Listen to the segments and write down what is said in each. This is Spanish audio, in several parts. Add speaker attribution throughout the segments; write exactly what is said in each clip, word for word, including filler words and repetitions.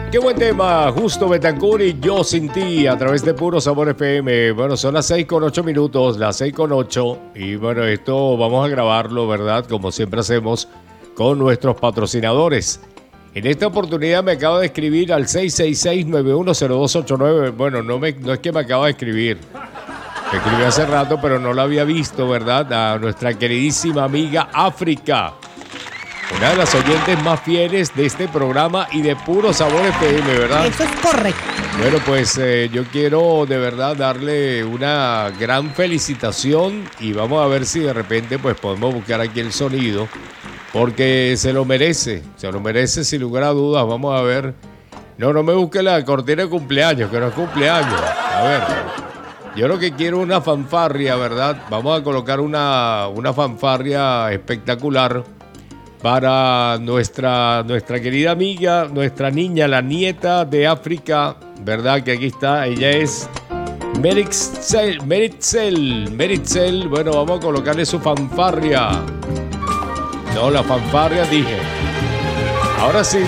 Speaker 1: Qué buen tema, Justo Betancourt y Yo Sin Ti a través de Puro Sabor F M. Bueno, son las seis con ocho minutos, las seis con ocho. Y bueno, esto vamos a grabarlo, ¿verdad? Como siempre hacemos con nuestros patrocinadores. En esta oportunidad me acaba de escribir al seis seis seis, nueve uno cero dos ocho nueve. Bueno, no, me, no es que me acaba de escribir. Me escribí hace rato, pero no lo había visto, ¿verdad? A nuestra queridísima amiga África. Una de las oyentes más fieles de este programa y de Puro Sabor F M, ¿verdad?
Speaker 2: Eso es correcto.
Speaker 1: Bueno, pues eh, yo quiero de verdad darle una gran felicitación y vamos a ver si de repente pues podemos buscar aquí el sonido, porque se lo merece, se lo merece sin lugar a dudas. Vamos a ver. No, no me busque la cortina de cumpleaños, que no es cumpleaños. A ver, yo lo que quiero es una fanfarria, ¿verdad? Vamos a colocar una, una fanfarria espectacular para nuestra, nuestra querida amiga, nuestra niña, la nieta de África, ¿verdad? Que aquí está, ella es Meritzel, Meritzel, Meritzel. Bueno, vamos a colocarle su fanfarria. No, la fanfarria dije. Ahora sí.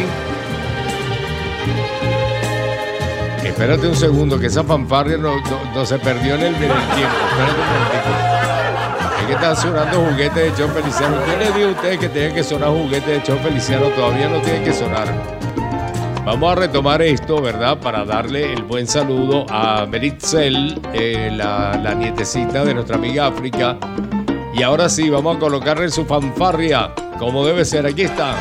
Speaker 1: Espérate un segundo, que esa fanfarria no, no, no se perdió en el, en el tiempo. Espérate un momentito. Es que está sonando juguete de Chon Feliciano. ¿Quién les dijo a ustedes que tenían que sonar juguete de Chon Feliciano? Todavía no tienen que sonar. Vamos a retomar esto, ¿verdad? Para darle el buen saludo a Meritzel, eh, la, la nietecita de nuestra amiga África. Y ahora sí, vamos a colocarle su fanfarria, como debe ser. Aquí está.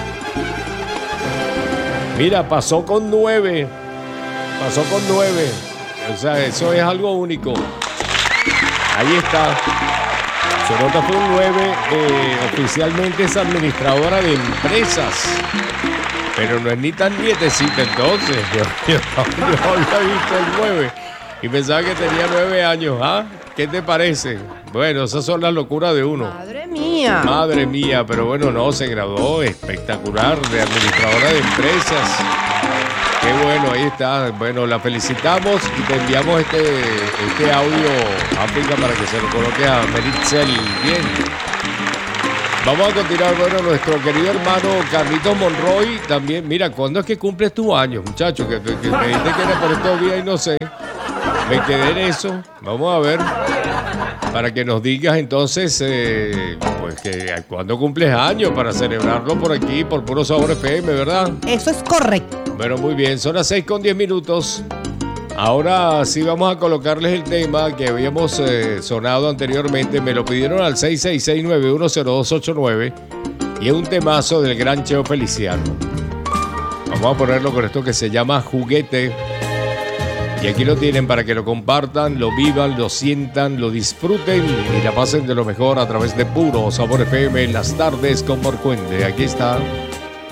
Speaker 1: Mira, pasó con nueve. Pasó con nueve. O sea, eso es algo único. Ahí está. Su nota fue un nueve, eh, oficialmente es administradora de empresas, pero no es ni tan nietecita entonces. Yo, yo, yo había visto el nueve y pensaba que tenía nueve años. ¿Ah? ¿Qué te parece? Bueno, esas son las locuras de uno.
Speaker 2: Madre mía.
Speaker 1: Madre mía, pero bueno, no, se graduó espectacular de administradora de empresas. Qué bueno, ahí está. Bueno, la felicitamos y te enviamos este, este audio, África, para que se lo coloque a Meritzel. Bien. Vamos a continuar, bueno, nuestro querido hermano Carlitos Monroy también. Mira, ¿cuándo es que cumples tu año, muchacho? Que, que, que me dijiste que era por estos días y no sé. Me quedé en eso. Vamos a ver. Para que nos digas entonces, eh, pues que cuándo cumples años para celebrarlo por aquí, por Puro Sabor F M, ¿verdad?
Speaker 2: Eso es correcto.
Speaker 1: Bueno, muy bien, son las seis con diez minutos. Ahora sí vamos a colocarles el tema que habíamos eh, sonado anteriormente. Me lo pidieron al seis seis seis, nueve uno cero dos ocho nueve y es un temazo del gran Cheo Feliciano. Vamos a ponerlo con esto que se llama Juguete. Y aquí lo tienen para que lo compartan, lo vivan, lo sientan, lo disfruten y la pasen de lo mejor a través de Puro Sabor F M en las tardes con Morcuende. Aquí está.